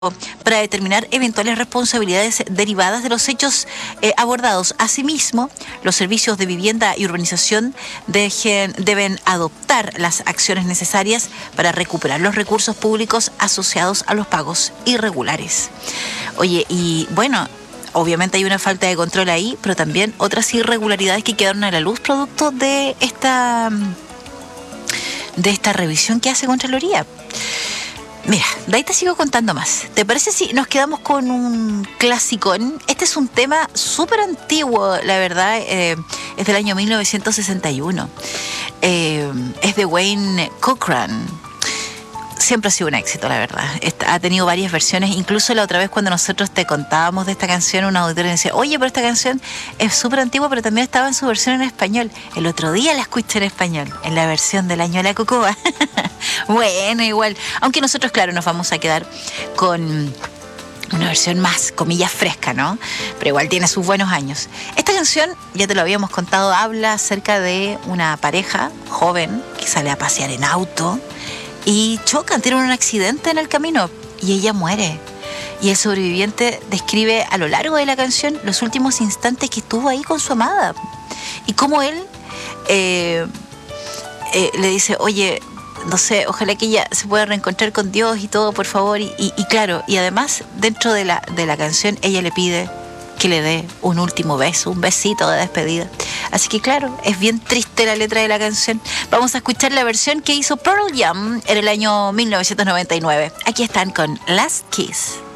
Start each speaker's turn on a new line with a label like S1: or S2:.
S1: para determinar eventuales responsabilidades derivadas de los hechos abordados. Asimismo, los servicios de vivienda y urbanización deben adoptar las acciones necesarias para recuperar los recursos públicos asociados a los pagos irregulares. Oye, y bueno, obviamente hay una falta de control ahí, pero también otras irregularidades que quedaron a la luz producto de esta revisión que hace Contraloría. Mira, de ahí te sigo contando más. ¿Te parece si nos quedamos con un clasicón? Este es un tema súper antiguo, la verdad, es del año 1961. Es de Wayne Cochran. Siempre ha sido un éxito, la verdad. Ha tenido varias versiones. Incluso la otra vez cuando nosotros te contábamos de esta canción, una auditora decía, oye, pero esta canción es súper antigua, pero también estaba en su versión en español. El otro día la escuché en español, en la versión del año de la Cocoa. Bueno, igual. Aunque nosotros, claro, nos vamos a quedar con una versión más, comillas, fresca, ¿no? Pero igual tiene sus buenos años. Esta canción, ya te lo habíamos contado, habla acerca de una pareja joven que sale a pasear en auto y chocan, tienen un accidente en el camino y ella muere. Y el sobreviviente describe a lo largo de la canción los últimos instantes que estuvo ahí con su amada. Y cómo él le dice, oye, no sé, ojalá que ella se pueda reencontrar con Dios y todo, por favor. Y claro, y además, dentro de la canción, ella le pide que le dé un último beso, un besito de despedida. Así que claro, es bien triste la letra de la canción. Vamos a escuchar la versión que hizo Pearl Jam en el año 1999. Aquí están con Last Kiss.